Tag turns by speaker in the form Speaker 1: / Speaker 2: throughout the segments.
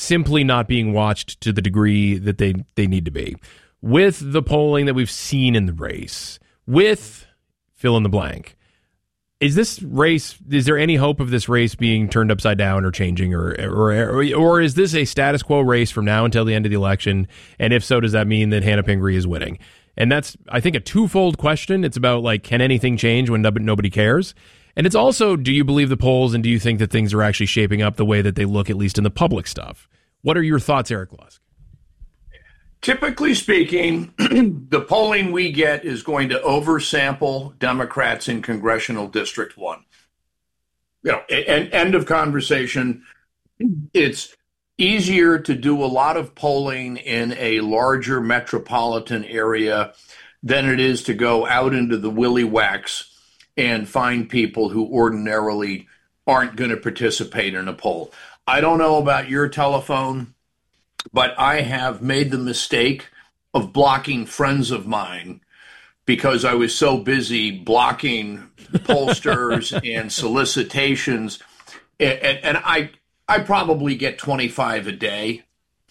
Speaker 1: simply not being watched to the degree that they need to be. With the polling that we've seen in the race, with fill in the blank, is there any hope of this race being turned upside down or changing, or is this a status quo race from now until the end of the election? And if so, does that mean that Hannah Pingree is winning? And that's, I think, a twofold question. It's about, like, can anything change when nobody cares? And it's also, do you believe the polls, and do you think that things are actually shaping up the way that they look, at least in the public stuff? What are your thoughts, Eric Lusk?
Speaker 2: Typically speaking, the polling we get is going to oversample Democrats in Congressional District 1. End of conversation. It's easier to do a lot of polling in a larger metropolitan area than it is to go out into the willy wax and find people who ordinarily aren't going to participate in a poll. I don't know about your telephone, but I have made the mistake of blocking friends of mine because I was so busy blocking pollsters and solicitations. And I probably get 25 a day.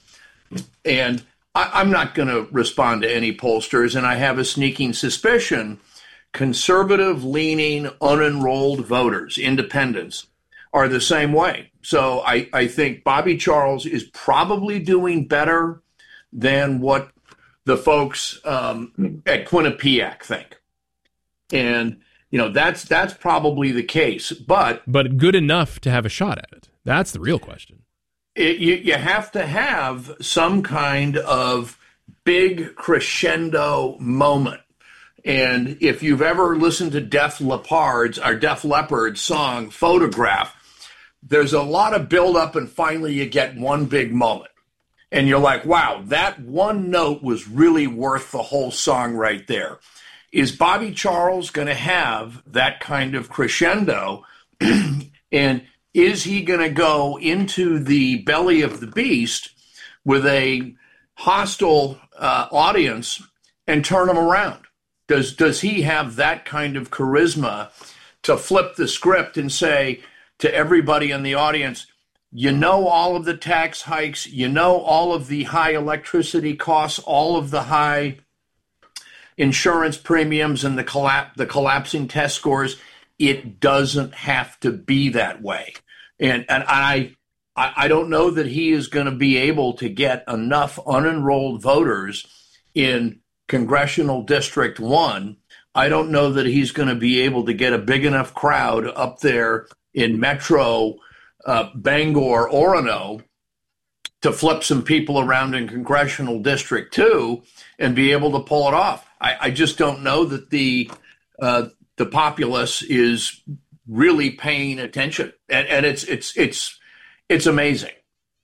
Speaker 2: And I'm not going to respond to any pollsters. And I have a sneaking suspicion conservative-leaning, unenrolled voters, independents, are the same way. So I think Bobby Charles is probably doing better than what the folks at Quinnipiac think. And, that's probably the case. But
Speaker 1: good enough to have a shot at it. That's the real question.
Speaker 2: You have to have some kind of big crescendo moment. And if you've ever listened to Def Leppard's song, Photograph, there's a lot of buildup and finally you get one big moment. And you're like, wow, that one note was really worth the whole song right there. Is Bobby Charles going to have that kind of crescendo? And is he going to go into the belly of the beast with a hostile audience and turn them around? Does he have that kind of charisma to flip the script and say to everybody in the audience, all of the tax hikes, all of the high electricity costs, all of the high insurance premiums and the collapsing test scores, it doesn't have to be that way. And I don't know that he is going to be able to get enough unenrolled voters in Congressional District 1. I don't know that he's going to be able to get a big enough crowd up there in Metro Bangor, Orono, to flip some people around in Congressional District 2 and be able to pull it off. I just don't know that the populace is really paying attention, and it's amazing.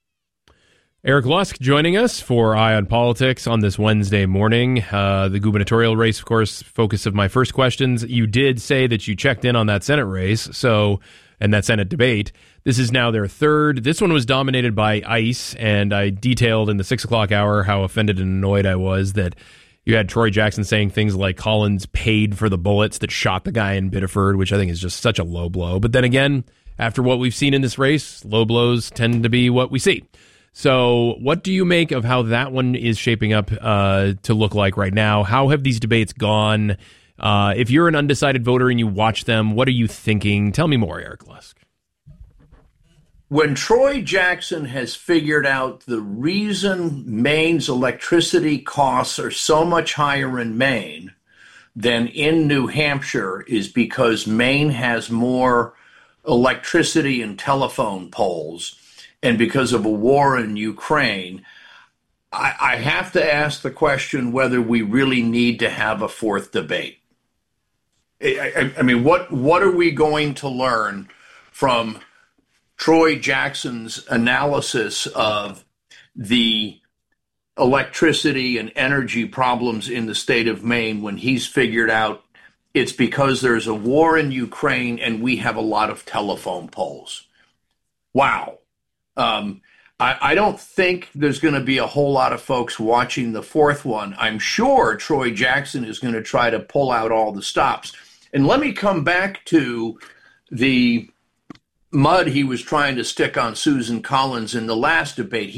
Speaker 1: Eric Lusk joining us for Eye on Politics on this Wednesday morning. The gubernatorial race, of course, focus of my first questions. You did say that you checked in on that Senate race, and that Senate debate. This is now their third. This one was dominated by ICE, and I detailed in the 6 o'clock hour how offended and annoyed I was that you had Troy Jackson saying things like Collins paid for the bullets that shot the guy in Biddeford, which I think is just such a low blow. But then again, after what we've seen in this race, low blows tend to be what we see. So what do you make of how that one is shaping up to look like right now? How have these debates gone? If you're an undecided voter and you watch them, what are you thinking? Tell me more, Eric Lusk.
Speaker 2: When Troy Jackson has figured out the reason Maine's electricity costs are so much higher in Maine than in New Hampshire is because Maine has more electricity and telephone poles, and because of a war in Ukraine, I have to ask the question whether we really need to have a fourth debate. I mean, what are we going to learn from Troy Jackson's analysis of the electricity and energy problems in the state of Maine when he's figured out it's because there's a war in Ukraine and we have a lot of telephone poles? Wow. I don't think there's going to be a whole lot of folks watching the fourth one. I'm sure Troy Jackson is going to try to pull out all the stops. And let me come back to the mud he was trying to stick on Susan Collins in the last debate.